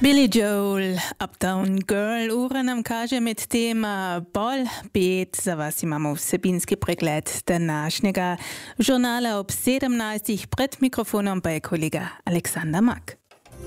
Billy Joel, Uptown Girl, ura nam kaže med tem bolj pet. Za vas imamo vsebinski pregled današnjega žurnala ob 17. Pred mikrofonom pa je kolega Aleksandar Mak.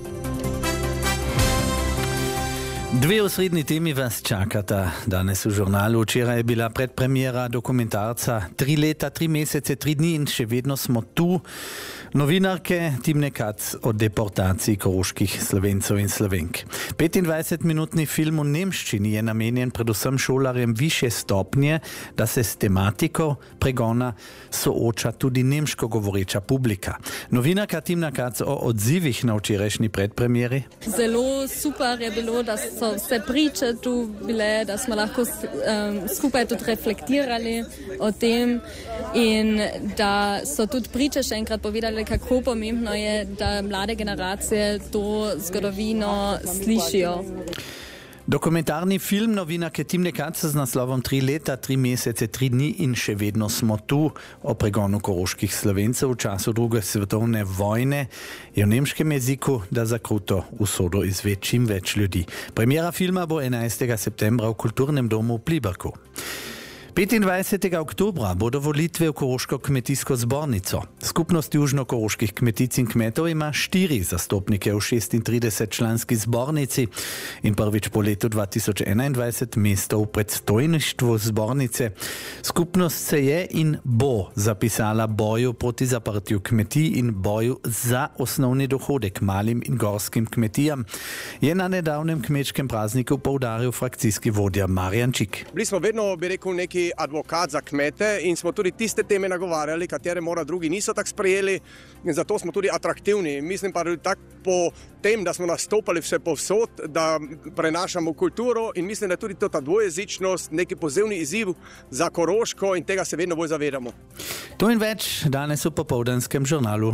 Dve osrednji temi vas čakata danes v žurnalu. Včeraj je bila predpremiera dokumentarca 3 leta, 3 mesece, 3 dni in še vedno smo tu. Novinarke Timne Kac o deportaciji koroških Slovencev in Slovenk. 25-minutni film v nemščini je namenjen predvsem šolarjem višje stopnje, da se s tematiko pregona sooča tudi nemško govoreča publika. Novinarka Timna Kac o odzivih na včerajšnji predpremieri. Zelo super je bilo, da so vse priče tu bile, da smo lahko skupaj tudi reflektirali o tem in da so tudi priče še enkrat povedali, kako pomembno je, da mlade generacije to zgodovino slišijo. Dokumentarni film novinarke Timne Kac z naslovom 3 leta, 3 mesece, 3 dni in še vedno smo tu o pregonu koroških Slovencev v času druge svetovne vojne je v nemškem jeziku, da za kruto usodo izve čim več ljudi. Premiera filma bo 11. septembra v Kulturnem domu v Pliberku. 25. oktobra bodo volitve v Koroško kmetijsko zbornico. Skupnost južno-koroških kmetic in kmetov ima 4 zastopnike v 36-članski zbornici in prvič po letu 2021 mesto v predstojništvu zbornice. Skupnost se je in bo zapisala boju proti zaprtju kmetij in boju za osnovni dohodek malim in gorskim kmetijam, je na nedavnem kmečkem prazniku poudaril frakcijski vodja Marjan Čik. Bili smo vedno, bi rekel, neki advokat za kmete in smo tudi tiste teme nagovarjali, katere mora drugi niso tako sprejeli in zato smo tudi atraktivni. Mislim pa tako po tem, da smo nastopali vse povsod, da prenašamo kulturo in mislim, da je tudi ta dvojezičnost neki pozivni izziv za Koroško in tega se vedno bolj zavedamo. To in več danes v popoldanskem žurnalu.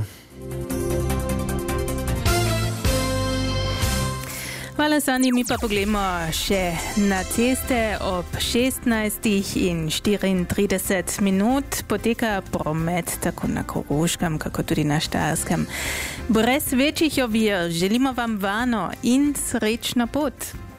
Hvala, Sani, mi pa pogledamo še na ceste. Ob 16:34 poteka promet tako na Koroškem, kako tudi na Štajerskem. Brez večjih ovir želimo vam varno in srečno pot.